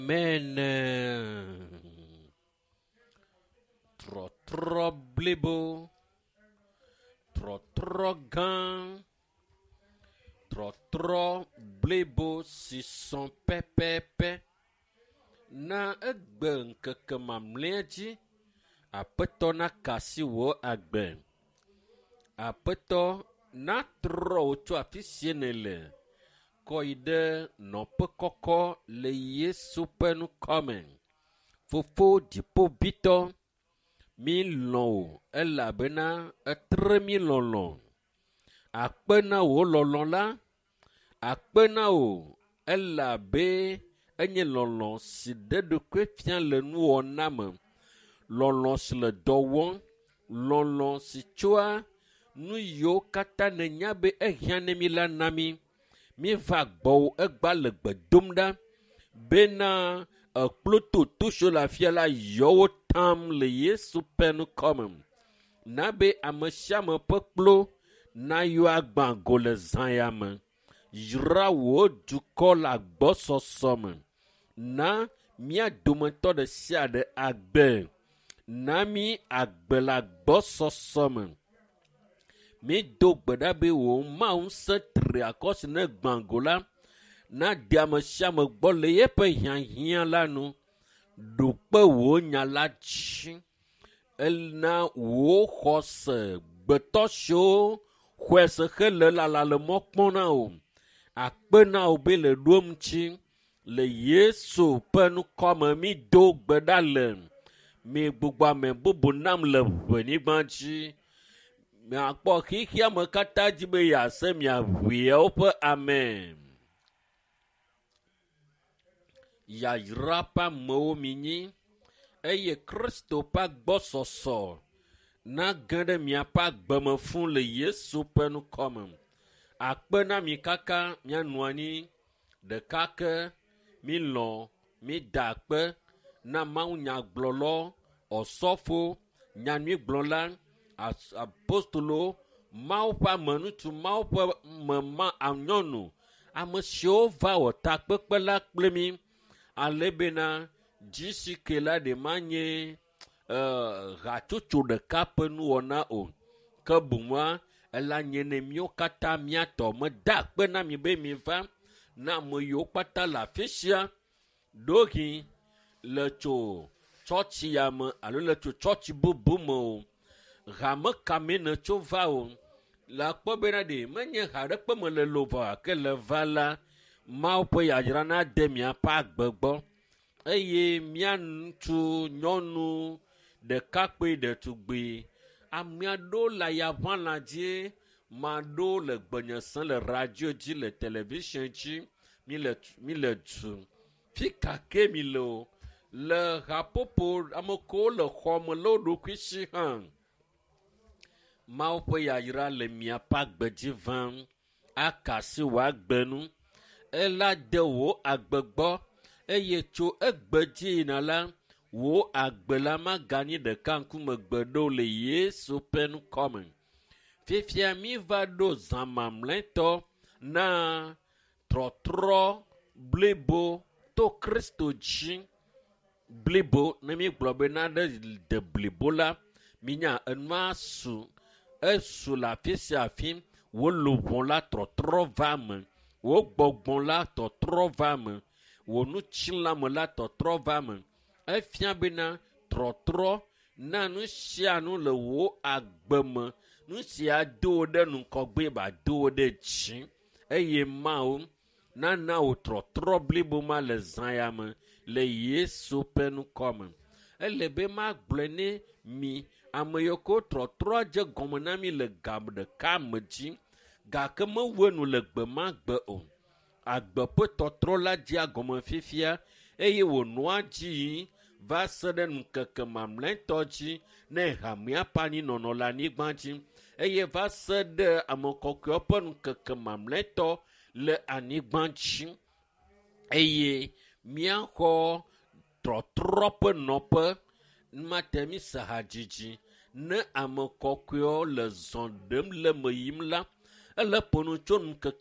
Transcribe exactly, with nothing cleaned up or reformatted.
Amen. Trop trop blibo, trop trop gan, trop trop blibo si son pepepe. Na egbe nkeke mamlea dzi, aƒetɔ na kasi wo agbe. Aƒetɔ na trɔ wo tso afi sie ne le, kɔ yi ɖe nɔƒe kɔkɔ le Yesu ƒe nukɔme. Fofo dziƒoʋĩtɔ, mi lɔ̃ wo elabena etre mi lɔlɔ̃. Akpe na wo lɔlɔ̃ la, akpe na wo elabe enye lɔlɔ̃ si ɖe ɖokui fia le nuwɔna me. Lɔlɔ̃ si le dɔ wɔm, lɔlɔ̃ si tsoa nu yiwo katã nenya be ehiã ne mi la na mi. Mi va gbɔwò egba le gbe dom ɖa bena ekplo toto tso le afia la yɔwo tam le Yesu ƒe nukɔme. Na be ame sia ame ƒe kplo nayɔ agbã go le zãya me. Yra wò dukɔ le agbɔsɔsɔ me. Na mía dometɔ ɖe sia ɖe agbe. Na mi agbe le agbɔsɔsɔ me. Mi do gbe ɖa be wò Mawu ŋusẽ tri akɔsi ne gbã go la, na ɖe ame sia ame gbɔ le yeƒe hiãhiã la nu. Ɖo kpe wò nya la dzi. Ena wò xɔse gbetɔ siwo xɔe se xe le lala le mɔ kpɔm na wo. Akpe na wo be le ɖom tsi le Yesu ƒe nukɔme mi do gbe ɖa le. Mi gbogbo ame bubu nam le ʋenyigba dzi. Miakpɔ xixia me katã dzi be yease mia ʋuiawo ƒe amen. Yayra ƒe amewo mi nyi eye Kristo ƒe agbɔsɔsɔ na ge ɖe miaƒe agbeme fũu le Yesu ƒe nukɔme. Akpe na mi kaka mianɔ anyi ɖeka ke mi lɔ̃ mi da akpe na Mawu nyagblɔlɔ, ɔsɔfo, nyanuigblɔla, apostolo, Mawu ƒe amenutsu, Mawu ƒe mema nyɔnu, ame siwo va wɔ takpekpe la kple mi, ale bena dzi si ke la ɖe ma nye uh, hatsotso ɖeka ƒe nuwɔna o, ke boŋua ela nye ne míwo katã míatɔ. Meda akpe na mi be mi va na ame yiwo kpata le afi sia ɖohi le tso tsɔtsi ya me alo le tso tsɔtsi bubu me o. Hame kame ne tso va o. Le akpɔ bena ɖe menye ha ɖe kpe me le lova ke le va la, Mawu ƒe yayra na de miaƒe agbe gbɔ. Eye mía ŋutsu, nyɔnu, ɖekakpui, ɖetugbui, amea ɖewo le ayaʋãla dzi, ma ɖewo le gbenye sem le radio dzi, le television dzi, mi le mi le du. Fi kake mi le o. Le haƒoƒo ame kewo le xɔ me le wo ɖokui si hã. Mawu ƒe yayra le miaƒe agbe dzi vam. Akasi wò agbe nu. Ela de wò agbe gbɔ. Eye tso egbe dzi yina la, wò agbe la maganyi ɖeka ŋkume gbe ɖo le Yesu ƒe nukɔme. Fifia mi va ɖo zã mamlɛtɔ na trɔtrɔ blibo to Kristo dzi. Blibo ne mi gblɔ be na ɖe de blibo la, minya enua su. Esu le afi sia afi, wo luʋɔ la trɔtrɔ va me. Wo gbɔgbɔ la trɔtrɔ va me. Wo nutsilame la trɔtrɔ va me. Efia bena trɔtrɔ na nu sia nu le wo agbe me. Nu sia do wo ɖe nukɔgbe ba do wo ɖe dzi. Eye Mawu nana wo trɔtrɔ blibo ma le zãya me le Yesu ƒe nukɔme. Ele be magblɔe ne mi ame yiwo ke trɔtrɔ dze gɔme na mi le ga ɖeka me dzi, gake mewɔe nu le gbe ma gbe o. Agbe ƒe tɔtrɔ la dzi agɔme fifia eye wònɔa dzi yi va se ɖe ŋkeke mamlɛtɔ dzi ne ha míaƒe anyinɔnɔ le anyigba dzi, eye va se ɖe ame kɔkɔewo ƒe ŋkeke mamlɛtɔ le anyigba dzi. Eye míaxɔ trɔtrɔ ƒe nɔƒe, mate mi se hadzidzi ne ame kɔkɔewo le zɔ ɖem le me yim la, ele ƒo nu tso ŋkeke